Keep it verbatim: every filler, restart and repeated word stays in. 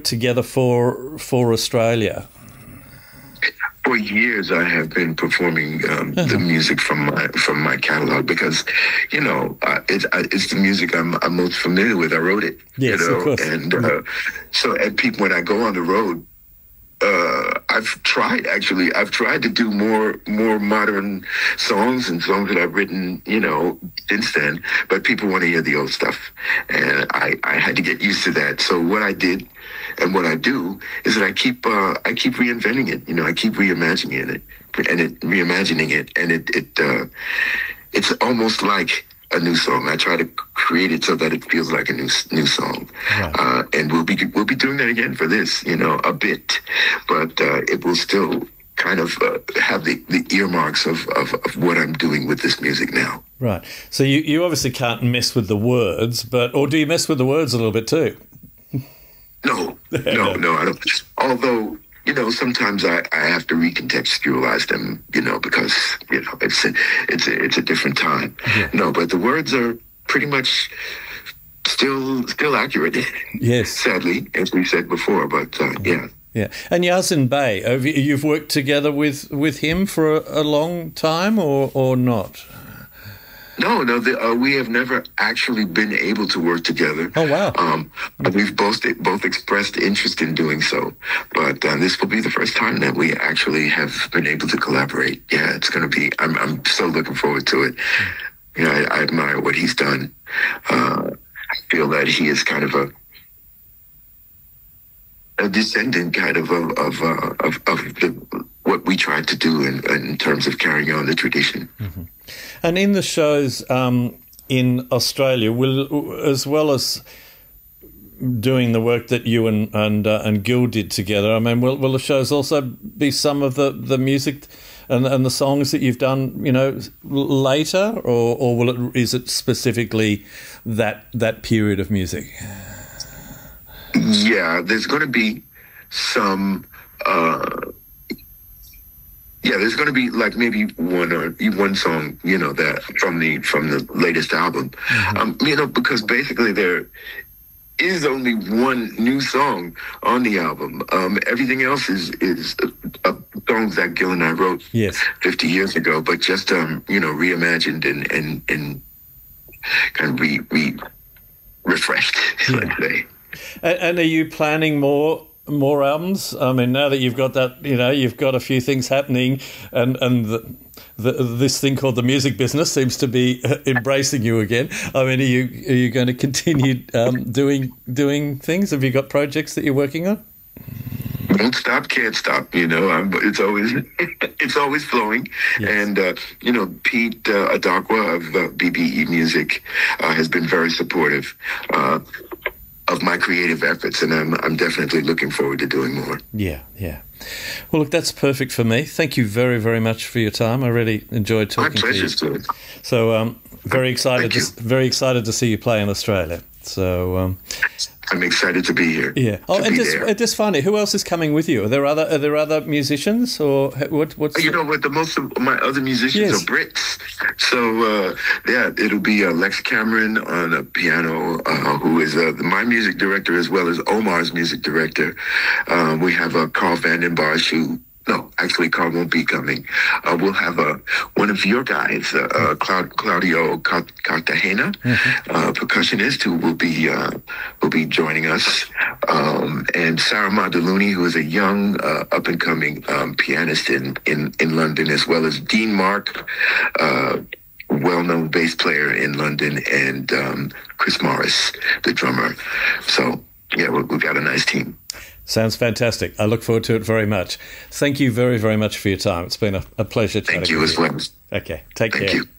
together for for Australia? For years, I have been performing um, uh-huh. the music from my from my catalog because, you know, uh, it's it's the music I'm, I'm most familiar with. I wrote it, yes, you know, of course. and uh, so and people when I go on the road, uh, I've tried actually. I've tried to do more more modern songs and songs that I've written, you know, since then. But people want to hear the old stuff, and I I had to get used to that. So what I did. And what I do is that I keep uh, I keep reinventing it. You know, I keep reimagining it and it reimagining it, and it it uh, it's almost like a new song. I try to create it so that it feels like a new new song. Right. Uh, and we'll be we'll be doing that again for this. You know, a bit, but uh, it will still kind of uh, have the, the earmarks of, of, of what I'm doing with this music now. Right. So you, you obviously can't mess with the words, but or do you mess with the words a little bit too? No, no, no, I don't. Although, you know, sometimes I, I have to recontextualize them, you know, because, you know, it's a, it's a, it's a different time. Yeah. No, but the words are pretty much still still accurate. Yes. Sadly, as we said before, but uh, yeah. Yeah. And Yasin Bey, have you, you've worked together with, with him for a, a long time or, or not? No, no, the, uh, we have never actually been able to work together. Oh, wow. Um, we've both both expressed interest in doing so, but uh, this will be the first time that we actually have been able to collaborate. Yeah, it's going to be, I'm I'm so looking forward to it. You know, I, I admire what he's done. Uh, I feel that he is kind of a a descendant kind of of of, uh, of, of the, what we tried to do in, in terms of carrying on the tradition. Mm-hmm. And in the shows um, in Australia, will as well as doing the work that you and and, uh, and Gil did together, I mean, will will the shows also be some of the, the music and and the songs that you've done, you know, later, or or will it is it specifically that that period of music? Yeah, there's going to be some. Uh, Yeah, there's going to be like maybe one or one song, you know, that from the from the latest album, mm-hmm. um, you know, because basically there is only one new song on the album. Um, everything else is is uh, songs that Gil and I wrote yes. fifty years ago, but just um, you know, reimagined and and and kind of re, re refreshed. Yeah. Let's say. And, and are you planning more? More albums? I mean, now that you've got that, you know, you've got a few things happening, and and the, the, this thing called the music business seems to be embracing you again. I mean, are you are you going to continue um, doing doing things? Have you got projects that you're working on? Don't stop, can't stop. You know, I'm, it's always it's always flowing. Yes. And uh, you know, Pete uh, Adagwa of uh, B B E Music uh, has been very supportive Uh, of my creative efforts, and I'm I'm definitely looking forward to doing more. Yeah, yeah. Well, look, that's perfect for me. Thank you very, very much for your time. I really enjoyed talking my pleasure, to you. Stuart. So, um, very excited, to, very excited to see you play in Australia. So, um, I'm excited to be here. Yeah. Oh, and just, uh, just finally, who else is coming with you? Are there other Are there other musicians, or what? What's you know what? The most of my other musicians yes. are Brits. So uh, yeah, it'll be uh, Lex Cameron on a piano, uh, who is uh, my music director as well as Omar's music director. Um, we have uh, Carl Vanden Bosch, who. No, actually, Carl won't be coming. Uh, we'll have uh, one of your guys, uh, uh, Claud- Claudio Cartagena, mm-hmm. uh, percussionist, who will be uh, will be joining us, um, and Sarah Madaluni, who is a young, uh, up and coming um, pianist in, in in London, as well as Dean Mark, uh, well-known bass player in London, and um, Chris Morris, the drummer. So yeah, we, we've got a nice team. Sounds fantastic. I look forward to it very much. Thank you very, very much for your time. It's been a, a pleasure chatting with you. Thank you as well. Okay, take Thank care. you.